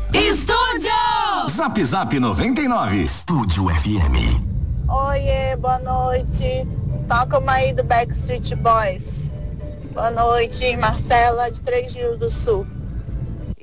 Estúdio! Zap Zap 99. Estúdio FM. Oiê, boa noite. Toca uma aí do Backstreet Boys. Boa noite, Marcela de Três Rios do Sul.